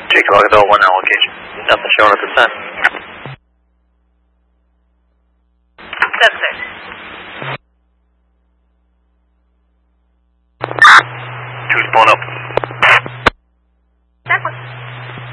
Jake Lauderdale, 1 hour location. Nothing showing at this time. That's it. Two's blown up.